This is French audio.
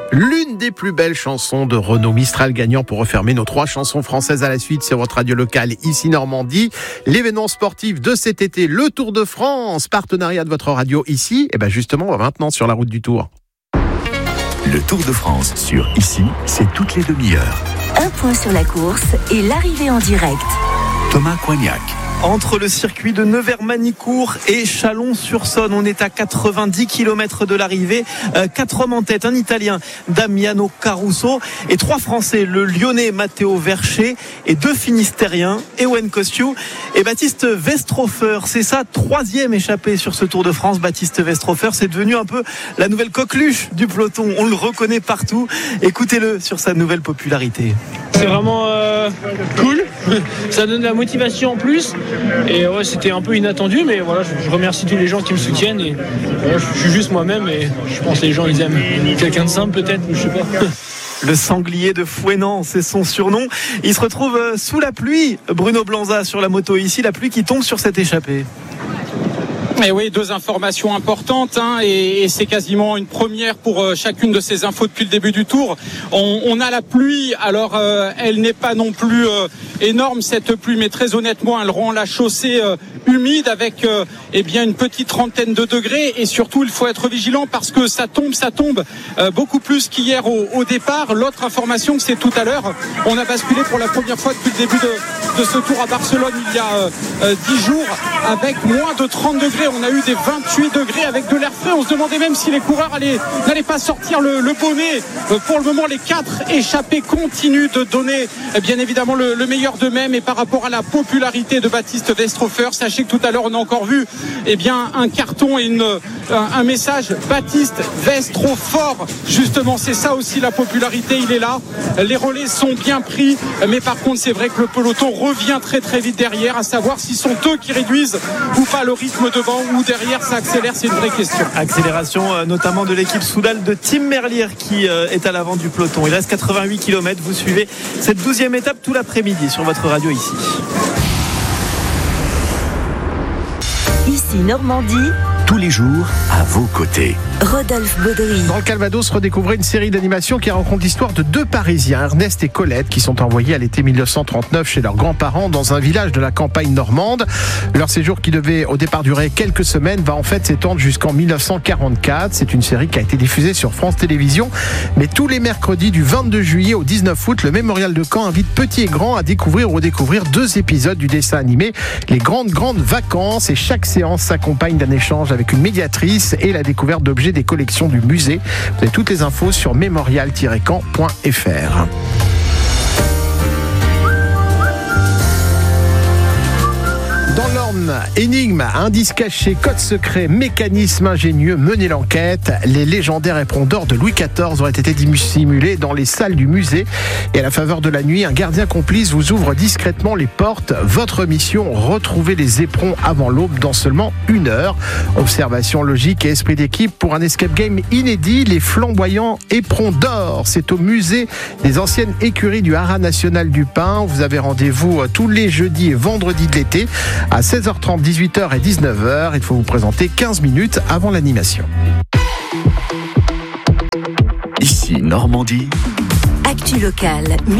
L'une des plus belles chansons de Renaud Mistral, gagnant pour refermer nos 3 chansons françaises à la suite sur votre radio locale ici Normandie. L'événement sportif de cet été, le Tour de France, partenariat de votre radio ici. Et bien justement, on va maintenant sur la route du Tour. Le Tour de France sur Ici, c'est toutes les demi-heures. Un point sur la course et l'arrivée en direct. Thomas Coignac. Entre le circuit de Nevers-Manicourt et Chalon-sur-Saône, on est à 90 km de l'arrivée. 4 hommes en tête, un Italien, Damiano Caruso, et 3 Français, le Lyonnais Matteo Verché, et 2 Finistériens, Ewen Kostiou et Baptiste Westrofer. C'est sa 3e échappée sur ce Tour de France. Baptiste Westrofer, c'est devenu un peu la nouvelle coqueluche du peloton. On le reconnaît partout. Écoutez-le sur sa nouvelle popularité. C'est vraiment cool, ça donne de la motivation en plus. Et ouais, c'était un peu inattendu, mais voilà, je remercie tous les gens qui me soutiennent. Et voilà, je suis juste moi-même et je pense que les gens ils aiment quelqu'un de simple peut-être, je sais pas. Le sanglier de Fouesnant, c'est son surnom. Il se retrouve sous la pluie, Bruno Blanza sur la moto ici, la pluie qui tombe sur cette échappée. Et oui, 2 informations importantes et c'est quasiment une première pour chacune de ces infos depuis le début du tour. On a la pluie, alors elle n'est pas non plus énorme cette pluie, mais très honnêtement elle rend la chaussée humide avec une petite trentaine de degrés, et surtout il faut être vigilant parce que ça tombe beaucoup plus qu'hier au départ. L'autre information, c'est tout à l'heure, on a basculé pour la première fois depuis le début de ce tour à Barcelone il y a 10 jours avec moins de 30 degrés. On a eu des 28 degrés avec de l'air frais. On se demandait même si les coureurs n'allaient pas sortir le bonnet. Pour le moment, les 4 échappés continuent de donner bien évidemment le meilleur d'eux-mêmes. Et par rapport à la popularité de Baptiste Westrofer, sachez que tout à l'heure on a encore vu un carton et un message Baptiste Westrofer. Justement, c'est ça aussi la popularité, il est là. Les relais sont bien pris, mais par contre c'est vrai que le peloton revient très très vite derrière, à savoir s'ils sont eux qui réduisent ou pas le rythme devant, ou derrière ça accélère, c'est une vraie question. Accélération notamment de l'équipe Soudal de Tim Merlier qui est à l'avant du peloton. Il reste 88 km, vous suivez cette 12e étape tout l'après-midi sur votre radio ici. Ici Normandie. Tous les jours, à vos côtés. Rodolphe Baudry. Dans le Calvados, redécouvrez une série d'animations qui raconte l'histoire de 2 Parisiens, Ernest et Colette, qui sont envoyés à l'été 1939 chez leurs grands-parents dans un village de la campagne normande. Leur séjour, qui devait au départ durer quelques semaines, va en fait s'étendre jusqu'en 1944. C'est une série qui a été diffusée sur France Télévisions. Mais tous les mercredis du 22 juillet au 19 août, le Mémorial de Caen invite petits et grands à découvrir ou redécouvrir 2 épisodes du dessin animé Les Grandes Vacances. Et chaque séance s'accompagne d'un échange avec une médiatrice et la découverte d'objets des collections du musée. Vous avez toutes les infos sur mémorial-caen.fr. Dans l'Orne, énigme, indice caché, code secret, mécanisme ingénieux, menez l'enquête. Les légendaires éperons d'or de Louis XIV auraient été dissimulés dans les salles du musée. Et à la faveur de la nuit, un gardien complice vous ouvre discrètement les portes. Votre mission, retrouver les éperons avant l'aube dans seulement 1 heure. Observation logique et esprit d'équipe pour un escape game inédit, les flamboyants éperons d'or. C'est au musée des anciennes écuries du Haras national du Pin. Vous avez rendez-vous tous les jeudis et vendredis de l'été à 16h30, 18h et 19h. Il faut vous présenter 15 minutes avant l'animation. Ici Normandie. Actu locale.